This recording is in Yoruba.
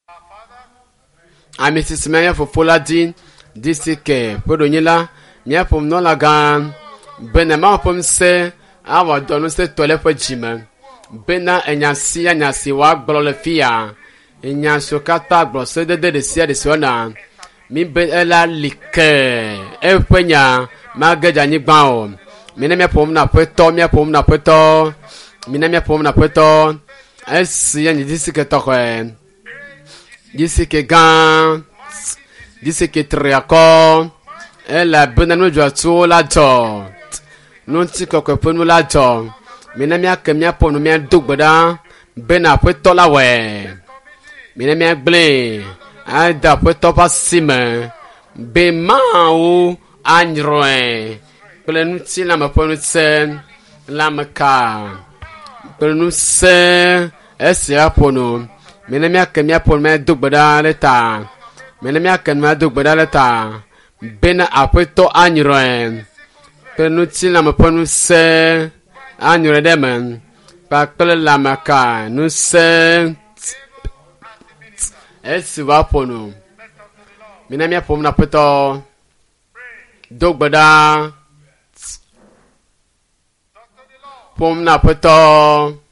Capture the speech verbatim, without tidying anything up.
Amisisi mea fofola din disike podonyela mia pom no la gan bena ma pom se awa donu se tole po jima bena enyasi anyasi wa gboro le fia enyaso kata gboro se de de sia de sona mi be ela like e penya magaja ni gba o mi na mia pom na peto mia pom na peto mi na mia pom na peto esi anyi disike to ko disike gan disike triako ela benanu jwa tu la jo non ti ko ponu la jo mi na mia ke mia ponu mia dugbada bena peto la we mi na mia gle ada peto pasime be ma o anroe plenu ti la ma ponu sen la maka plenu se esia ponu mi na mia ke mia ponu mia dugbada leta mi na mia ke mia dugbada leta bena apeto anroe plenu ti la ma ponu se anroe demen pa kle la maka nu se esi wa ponu mi na mia ponu na peto dugbada pom na peto